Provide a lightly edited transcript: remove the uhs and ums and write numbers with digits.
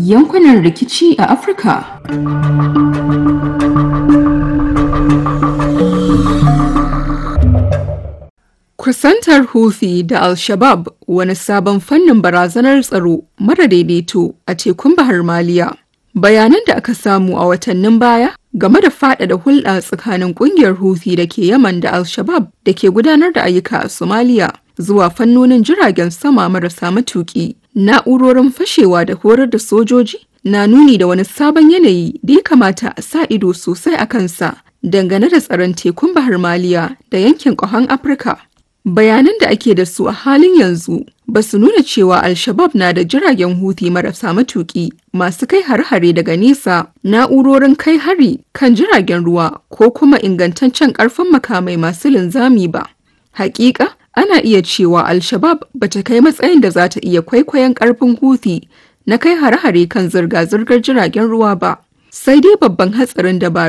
yankunan rikici a Afirka. Kusantar Houthi da Al-Shabab wani sabon fannin barazanar tsaro mara daidaito a tekun Bahar Maliya. Bayanan da aka samu a watannin baya game da faɗaɗa hulɗa tsakanin ƙungiyar Houthi da ke Yaman da Al-Shabab da ke gudanar da ayyuka a Somalia zuwa fannonin jiragen sama marasa matuƙi, na'urorin fashewa da horar da sojoji na nuni da wani sabon yanayi da ya kamata a sa ido sosai a kansa dangane da tsaron tekun Bahar Maliya da yankin ƙahon Afirka. Bayanan da ake da su a halin yanzu ba su nuna cewa Al-Shabab na da jiragen Houthi marasa matuƙi masu kai hare-hare daga nesa, na'urorin kai hari kan jiragen ruwa ko kuma ingantaccen ƙarfin makamai masu linzami ba. Hakika, ana iya cewa Al-Shabab ba ta kai matsayin da za ta iya kwaikwayon ƙarfin Houthi na kai hare-hare kan zirga-zirgar jiragen ruwa ba. Sai dai babban hatsarin da ba